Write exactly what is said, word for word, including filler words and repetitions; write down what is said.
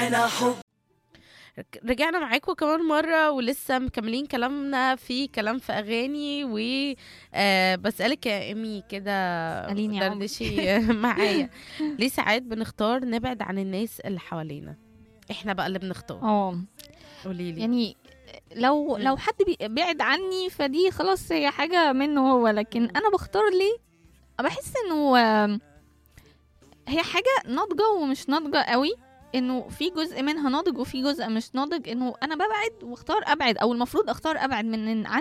مليانة حب. رجعنا معاكم كمان مرة ولسه مكملين كلامنا في كلام في أغاني و آه بسألك يا إيمي كده، قاليني يا عمر. دردشي معايا. ليه ساعات بنختار نبعد عن الناس اللي حوالينا؟ احنا بقى اللي بنختار. اه قوليلي. يعني لو مم. لو حد بي- بعد عني فدي خلاص هي حاجة منه هو، لكن مم. انا بختار ليه؟ بحس انه آم، هي حاجة ناضجة ومش ناضجة قوي، انه في جزء منها ناضج وفي جزء مش ناضج، انه انا ببعد واختار ابعد او المفروض اختار ابعد من